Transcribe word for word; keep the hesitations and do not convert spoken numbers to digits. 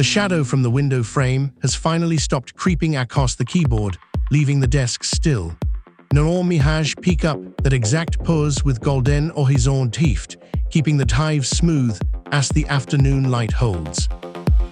The shadow from the window frame has finally stopped creeping across the keyboard, leaving the desk still. Noor Mihaj pick up that exact pose with golden horizon tieft, keeping the hive smooth as the afternoon light holds.